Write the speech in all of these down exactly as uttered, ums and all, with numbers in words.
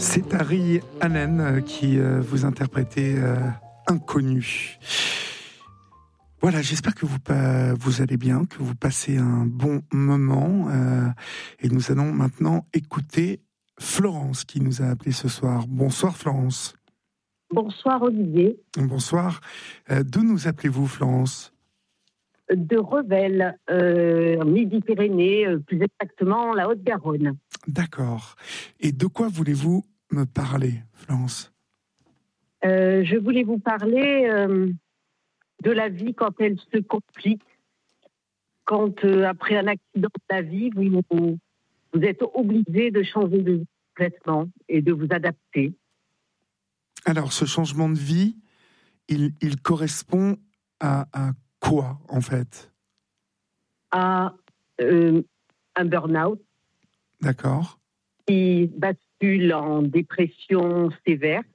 C'est Harry Allen qui vous interprétait euh, Inconnu. Voilà, j'espère que vous, vous allez bien, que vous passez un bon moment. Euh, et nous allons maintenant écouter Florence qui nous a appelé ce soir. Bonsoir Florence. Bonsoir Olivier. Bonsoir. Euh, d'où nous appelez-vous Florence ? De Revel, euh, Midi-Pyrénées, euh, plus exactement la Haute-Garonne. D'accord. Et de quoi voulez-vous me parler, Florence ? euh, Je voulais vous parler euh, de la vie quand elle se complique. Quand, euh, après un accident de la vie, vous, vous êtes obligé de changer de vie complètement et de vous adapter. Alors, ce changement de vie, il, il correspond à, à quoi, en fait ? À euh, un burn-out. D'accord. Qui bascule en dépression sévère,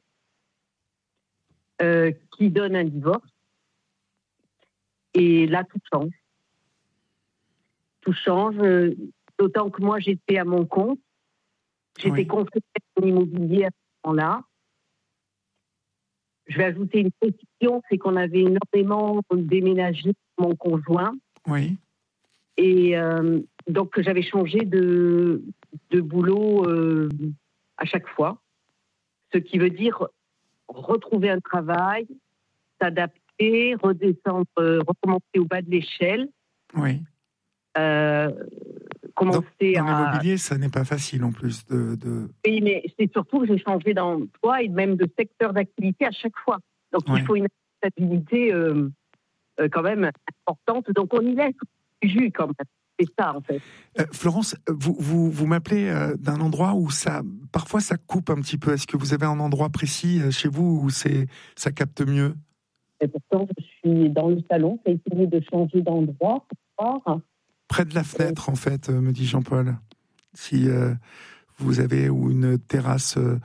euh, qui donne un divorce. Et là, tout change. Tout change, euh, d'autant que moi, j'étais à mon compte. J'étais Oui. conseillère en immobilier à ce moment-là. Je vais ajouter une précision, c'est qu'on avait énormément déménagé mon conjoint. Oui. Et euh, donc, j'avais changé de, de boulot euh, à chaque fois. Ce qui veut dire retrouver un travail, s'adapter, redescendre, euh, recommencer au bas de l'échelle. Oui. Euh, commencer dans, dans à... l'immobilier, ça n'est pas facile en plus de... de... Oui, mais c'est surtout que j'ai changé d'emploi et même de secteur d'activité à chaque fois. Donc, oui. Il faut une stabilité euh, euh, quand même importante. Donc, on y laisse du jus quand même. C'est ça, en fait. Euh, Florence, vous, vous, vous m'appelez euh, d'un endroit où ça, parfois ça coupe un petit peu. Est-ce que vous avez un endroit précis euh, chez vous où c'est, ça capte mieux ? Et pourtant, je suis dans le salon. J'ai essayé de changer d'endroit pour voir. Près de la fenêtre, en fait, euh, me dit Jean-Paul. Si euh, vous avez ou une terrasse euh,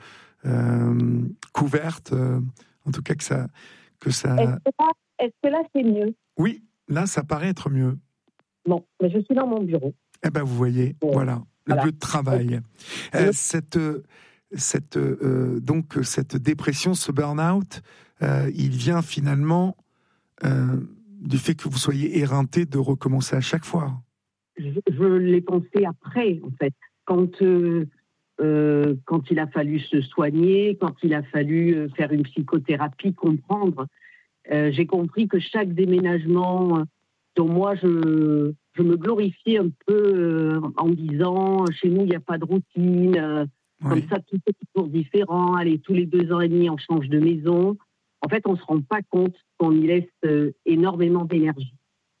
euh, couverte, euh, en tout cas que ça... Que ça... Est-ce que là, est-ce que là c'est mieux ? Oui, là, ça paraît être mieux. Bon, mais je suis dans mon bureau. Eh ben, vous voyez, ouais. voilà, le voilà. lieu de travail. Euh, cette, cette, euh, donc, cette dépression, ce burn-out, euh, il vient finalement euh, du fait que vous soyez éreinté de recommencer à chaque fois. Je, je l'ai pensé après, en fait. Quand, euh, euh, quand il a fallu se soigner, quand il a fallu faire une psychothérapie, comprendre, euh, j'ai compris que chaque déménagement dont moi, je, je me glorifiais un peu euh, en disant, chez nous, il n'y a pas de routine, euh, oui. Comme ça, tout est toujours différent. Allez, tous les deux ans et demi, on change de maison. En fait, on ne se rend pas compte qu'on y laisse euh, énormément d'énergie.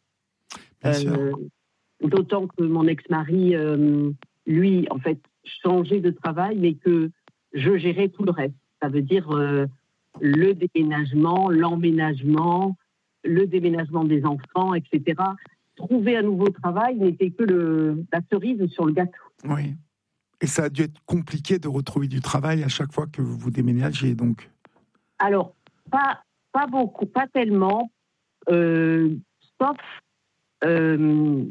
Bien sûr. Euh, d'autant que mon ex-mari, euh, lui, en fait, changeait de travail, mais que je gérais tout le reste. Ça veut dire euh, le déménagement, l'emménagement, le déménagement des enfants, et cetera. Trouver un nouveau travail n'était que le, la cerise sur le gâteau. Oui. Et ça a dû être compliqué de retrouver du travail à chaque fois que vous déménagez, donc. Alors, pas, pas beaucoup, pas tellement, euh, sauf... Euh,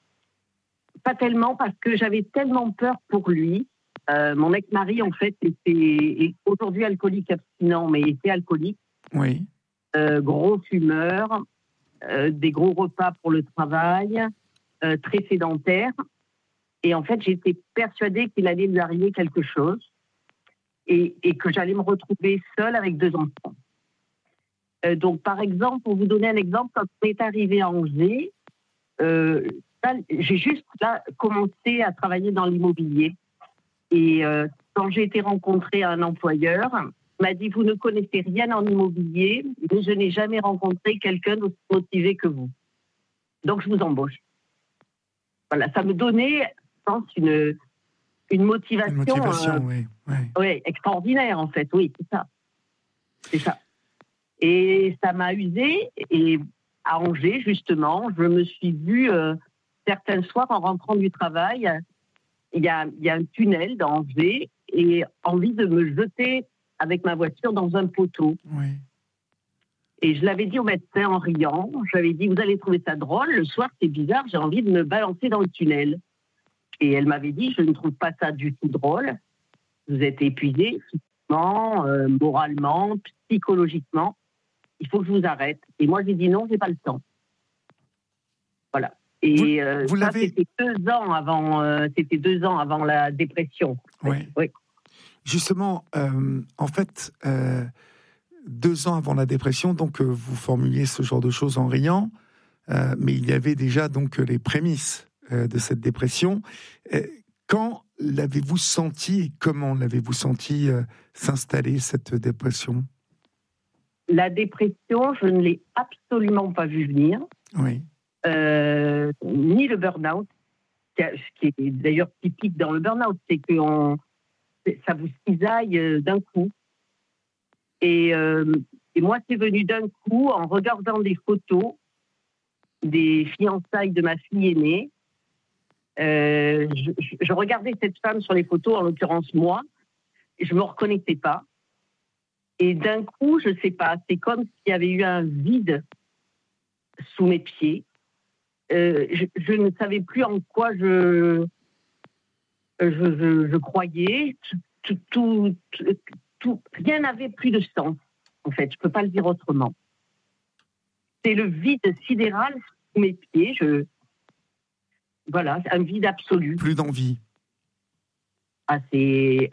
pas tellement parce que j'avais tellement peur pour lui. Euh, mon ex-mari, en fait, était, est aujourd'hui alcoolique abstinent, mais était alcoolique. Oui. Euh, gros fumeur, euh, des gros repas pour le travail, euh, très sédentaire. Et en fait, j'étais persuadée qu'il allait lui arriver quelque chose et, et que j'allais me retrouver seule avec deux enfants. Euh, donc, par exemple, pour vous donner un exemple, quand on est arrivé à Angers, euh, là, j'ai juste là, commencé à travailler dans l'immobilier. Et euh, quand j'ai été rencontrée un employeur, il m'a dit « Vous ne connaissez rien en immobilier, mais je n'ai jamais rencontré quelqu'un d'aussi motivé que vous. Donc, je vous embauche. » Voilà, ça me donnait, je pense, une, une motivation, une motivation euh, oui, oui. Oui, extraordinaire, en fait. Oui, c'est ça. C'est ça. Et ça m'a usée. Et à Angers, justement, je me suis vue euh, certains soirs en rentrant du travail. Il y a, il y a un tunnel dans Angers et envie de me jeter avec ma voiture dans un poteau. Oui. Et je l'avais dit au médecin en riant. J'avais dit, vous allez trouver ça drôle. Le soir, c'est bizarre, j'ai envie de me balancer dans le tunnel. Et elle m'avait dit, je ne trouve pas ça du tout drôle. Vous êtes épuisé physiquement, euh, moralement, psychologiquement. Il faut que je vous arrête. Et moi, j'ai dit non, j'ai pas le temps. Voilà. Et vous, euh, vous ça, l'avez... c'était deux ans avant. Euh, c'était deux ans avant la dépression. Ouais. Oui. Justement, euh, en fait, euh, deux ans avant la dépression, donc euh, vous formuliez ce genre de choses en riant, euh, mais il y avait déjà donc les prémices euh, de cette dépression. Euh, quand l'avez-vous senti et comment l'avez-vous senti euh, s'installer cette dépression ? La dépression, je ne l'ai absolument pas vue venir. Oui. Euh, ni le burn-out, ce qui est d'ailleurs typique dans le burn-out, c'est que on, ça vous cisaille d'un coup. Et, euh, et moi, c'est venu d'un coup en regardant des photos des fiançailles de ma fille aînée. Euh, je, je regardais cette femme sur les photos, en l'occurrence moi, et je ne me reconnaissais pas. Et d'un coup, je ne sais pas, c'est comme s'il y avait eu un vide sous mes pieds. Euh, je, je ne savais plus en quoi je, je, je, je croyais. Tout, tout, tout, tout, rien n'avait plus de sens, en fait. Je ne peux pas le dire autrement. C'est le vide sidéral sous mes pieds. Je, voilà, un vide absolu. Plus d'envie. Ah, c'est